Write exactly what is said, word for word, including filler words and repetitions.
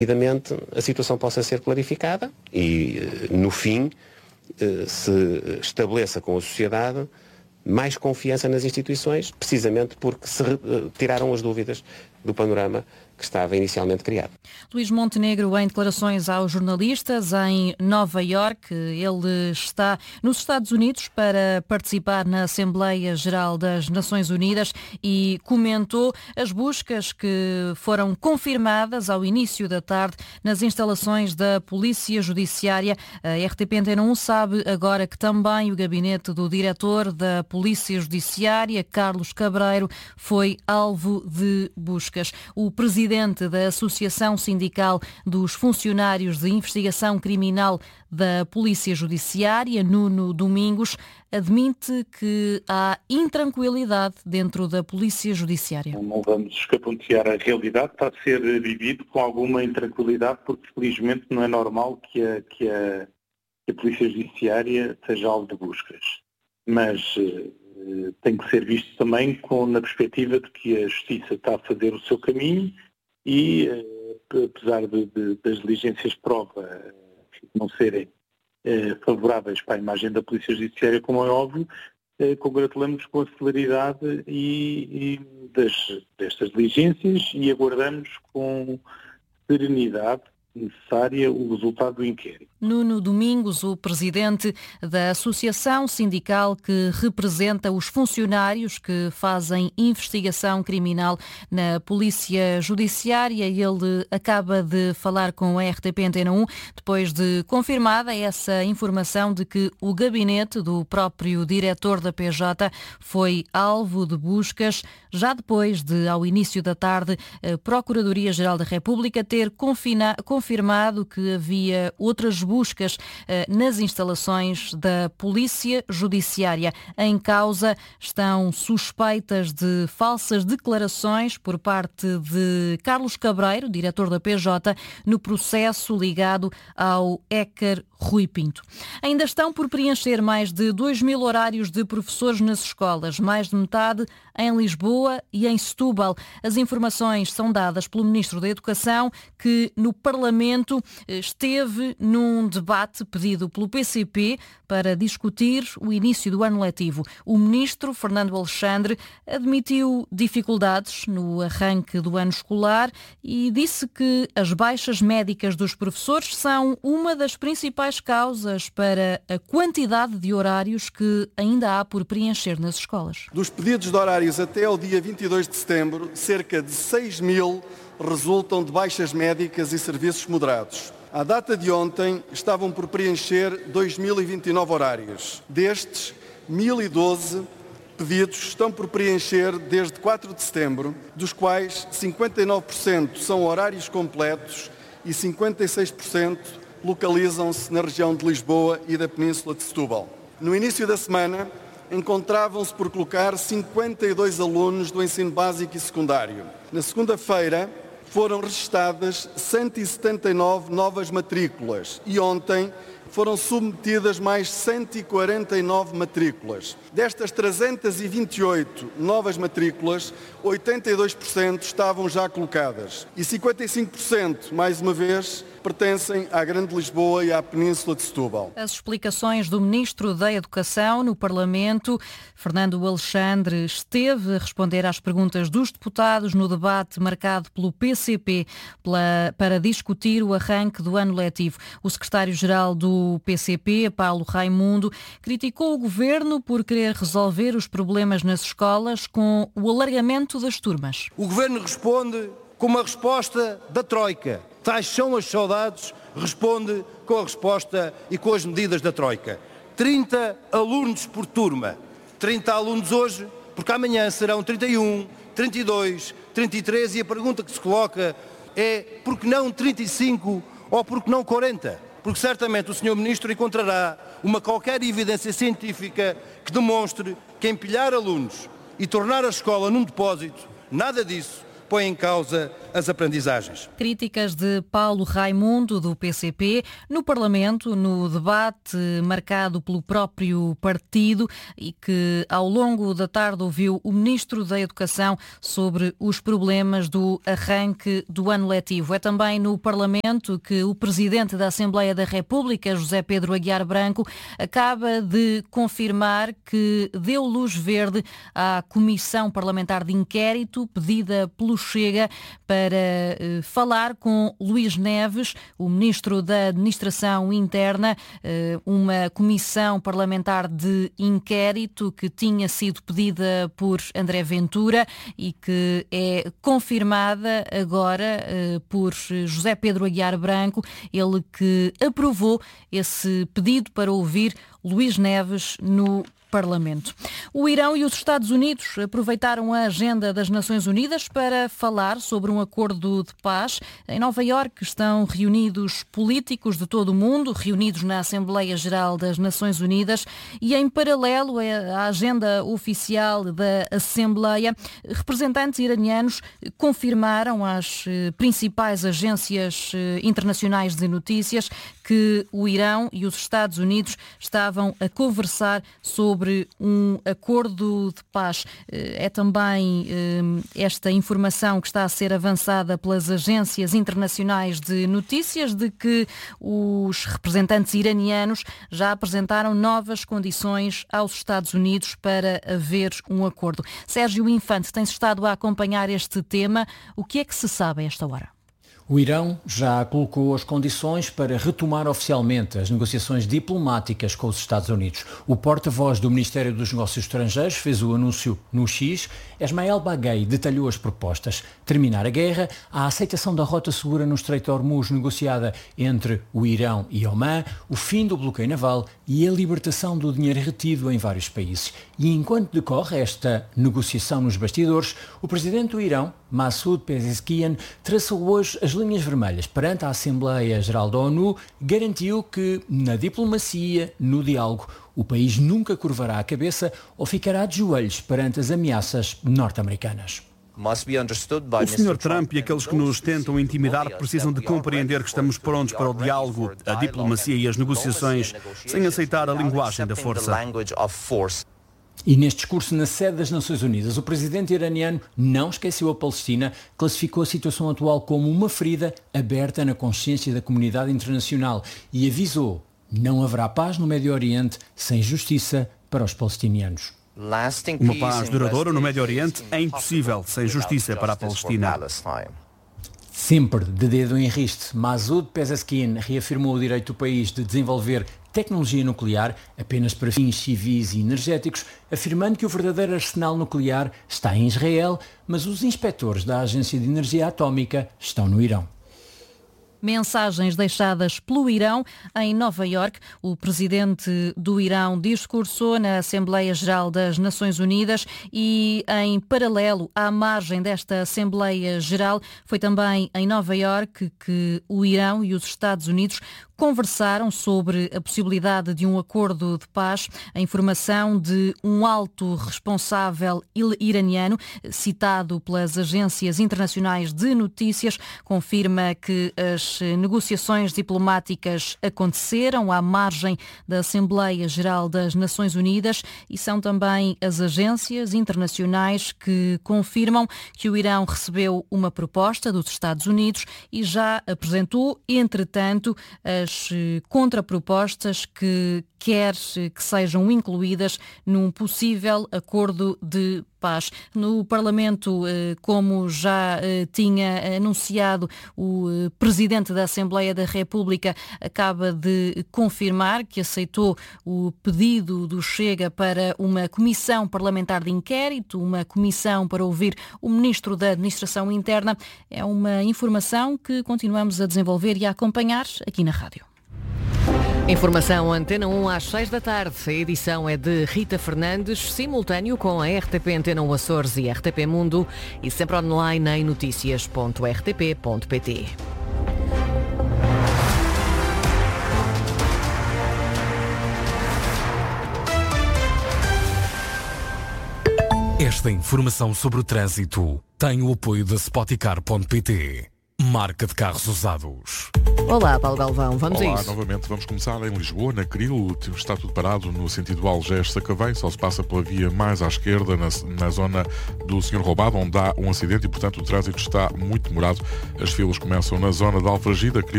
Rapidamente a situação possa ser clarificada e, no fim, se estabeleça com a sociedade mais confiança nas instituições, precisamente porque se tiraram as dúvidas do panorama que estava inicialmente criado. Luís Montenegro, em declarações aos jornalistas em Nova Iorque, ele está nos Estados Unidos para participar na Assembleia Geral das Nações Unidas e comentou as buscas que foram confirmadas ao início da tarde nas instalações da Polícia Judiciária. A R T P Antena um sabe agora que também o gabinete do diretor da Polícia Judiciária, Carlos Cabreiro, foi alvo de buscas. O presidente da Associação Sindical dos Funcionários de Investigação Criminal da Polícia Judiciária, Nuno Domingos, admite que há intranquilidade dentro da Polícia Judiciária. Não vamos escapontear a realidade, está a ser vivido com alguma intranquilidade, porque felizmente não é normal que a, que a, que a Polícia Judiciária seja alvo de buscas. Mas uh, tem que ser visto também com, na perspectiva de que a Justiça está a fazer o seu caminho e, uh, apesar de, de, das diligências de prova uh, não serem uh, favoráveis para a imagem da Polícia Judiciária, como é óbvio, uh, congratulamos com a celeridade e, e das, destas diligências e aguardamos com serenidade necessária o resultado do inquérito. Nuno Domingos, o presidente da Associação Sindical que representa os funcionários que fazem investigação criminal na Polícia Judiciária, ele acaba de falar com a R T P Antena um depois de confirmada essa informação de que o gabinete do próprio diretor da P J foi alvo de buscas, já depois de, ao início da tarde, a Procuradoria-Geral da República ter confina- confirmado que havia outras buscas eh, nas instalações da Polícia Judiciária. Em causa estão suspeitas de falsas declarações por parte de Carlos Cabreiro, diretor da P J, no processo ligado ao hacker Rui Pinto. Ainda estão por preencher mais de dois mil horários de professores nas escolas, mais de metade em Lisboa e em Setúbal. As informações são dadas pelo Ministro da Educação, que no Parlamento esteve num debate pedido pelo P C P para discutir o início do ano letivo. O Ministro, Fernando Alexandre, admitiu dificuldades no arranque do ano escolar e disse que as baixas médicas dos professores são uma das principais causas para a quantidade de horários que ainda há por preencher nas escolas. Dos pedidos de horários até ao dia vinte e dois de setembro, cerca de seis mil resultam de baixas médicas e serviços moderados. À data de ontem, estavam por preencher dois mil e vinte e nove horários. Destes, mil e doze pedidos estão por preencher desde quatro de setembro, dos quais cinquenta e nove por cento são horários completos e cinquenta e seis por cento localizam-se na região de Lisboa e da Península de Setúbal. No início da semana, encontravam-se por colocar cinquenta e dois alunos do ensino básico e secundário. Na segunda-feira, foram registadas cento e setenta e nove novas matrículas e ontem foram submetidas mais cento e quarenta e nove matrículas. Destas trezentas e vinte e oito novas matrículas, oitenta e dois por cento estavam já colocadas e cinquenta e cinco por cento, mais uma vez, pertencem à Grande Lisboa e à Península de Setúbal. As explicações do Ministro da Educação no Parlamento, Fernando Alexandre, esteve a responder às perguntas dos deputados no debate marcado pelo P C P pela, para discutir o arranque do ano letivo. O secretário-geral do P C P, Paulo Raimundo, criticou o Governo por querer resolver os problemas nas escolas com o alargamento das turmas. O Governo responde com uma resposta da Troika. Tais são as saudades, responde com a resposta e com as medidas da Troika. trinta alunos por turma. trinta alunos hoje, porque amanhã serão trinta e um, trinta e dois, trinta e três e a pergunta que se coloca é por que não trinta e cinco ou por que não quarenta? Porque certamente o senhor Ministro encontrará uma qualquer evidência científica que demonstre que empilhar alunos e tornar a escola num depósito, nada disso põe em causa as aprendizagens. Críticas de Paulo Raimundo, do P C P, no Parlamento, no debate marcado pelo próprio partido e que, ao longo da tarde, ouviu o Ministro da Educação sobre os problemas do arranque do ano letivo. É também no Parlamento que o Presidente da Assembleia da República, José Pedro Aguiar Branco, acaba de confirmar que deu luz verde à Comissão Parlamentar de Inquérito pedida pelo Chega para eh, falar com Luís Neves, o Ministro da Administração Interna, eh, uma comissão parlamentar de inquérito que tinha sido pedida por André Ventura e que é confirmada agora eh, por José Pedro Aguiar Branco, ele que aprovou esse pedido para ouvir Luís Neves no Parlamento. O Irão e os Estados Unidos aproveitaram a agenda das Nações Unidas para falar sobre um acordo de paz. Em Nova Iorque estão reunidos políticos de todo o mundo, reunidos na Assembleia Geral das Nações Unidas, e em paralelo à agenda oficial da Assembleia, representantes iranianos confirmaram às principais agências internacionais de notícias que o Irão e os Estados Unidos estavam a conversar sobre sobre um acordo de paz. É também esta informação que está a ser avançada pelas agências internacionais de notícias de que os representantes iranianos já apresentaram novas condições aos Estados Unidos para haver um acordo. Sérgio Infante tem estado a acompanhar este tema. O que é que se sabe a esta hora? O Irão já colocou as condições para retomar oficialmente as negociações diplomáticas com os Estados Unidos. O porta-voz do Ministério dos Negócios Estrangeiros fez o anúncio no X. Esmael Baghei detalhou as propostas. Terminar a guerra, a aceitação da rota segura no Estreito de Hormuz negociada entre o Irão e Omã, o fim do bloqueio naval e a libertação do dinheiro retido em vários países. E enquanto decorre esta negociação nos bastidores, o presidente do Irão, Massoud Pezeshkian, traçou hoje as linhas vermelhas perante a Assembleia Geral da ONU, garantiu que na diplomacia, no diálogo, o país nunca curvará a cabeça ou ficará de joelhos perante as ameaças norte-americanas. O senhor Trump e aqueles que nos tentam intimidar precisam de compreender que estamos prontos para o diálogo, a diplomacia e as negociações, sem aceitar a linguagem da força. E neste discurso na sede das Nações Unidas, o presidente iraniano não esqueceu a Palestina, classificou a situação atual como uma ferida aberta na consciência da comunidade internacional e avisou: não haverá paz no Médio Oriente sem justiça para os palestinianos. Uma paz duradoura no Médio Oriente é impossível sem justiça para a Palestina. Sempre de dedo em riste, Massoud Pezeshkian reafirmou o direito do país de desenvolver tecnologia nuclear apenas para fins civis e energéticos, afirmando que o verdadeiro arsenal nuclear está em Israel, mas os inspectores da Agência de Energia Atómica estão no Irão. Mensagens deixadas pelo Irão em Nova Iorque. O presidente do Irão discursou na Assembleia Geral das Nações Unidas e, em paralelo à margem desta Assembleia Geral, foi também em Nova Iorque que o Irão e os Estados Unidos conversaram sobre a possibilidade de um acordo de paz. A informação de um alto responsável iraniano, citado pelas agências internacionais de notícias, confirma que as negociações diplomáticas aconteceram à margem da Assembleia Geral das Nações Unidas e são também as agências internacionais que confirmam que o Irão recebeu uma proposta dos Estados Unidos e já apresentou, entretanto, as contrapropostas que quer que sejam incluídas num possível acordo de paz. No Parlamento, como já tinha anunciado, o Presidente da Assembleia da República acaba de confirmar que aceitou o pedido do Chega para uma comissão parlamentar de inquérito, uma comissão para ouvir o Ministro da Administração Interna. É uma informação que continuamos a desenvolver e a acompanhar aqui na rádio. Informação Antena um às seis da tarde. A edição é de Rita Fernandes, simultâneo com a R T P Antena um Açores e R T P Mundo e sempre online em notícias ponto r t p ponto p t. Esta informação sobre o trânsito tem o apoio da Spoticar ponto pt, marca de carros usados. Olá, Paulo Galvão, vamos Olá, a isso. Olá, novamente, vamos começar em Lisboa, na Cril, está tudo parado no sentido Algés-Sacavém, só se passa pela via mais à esquerda, na, na zona do senhor Roubado, onde há um acidente e, portanto, o trânsito está muito demorado. As filas começam na zona de Alfragida,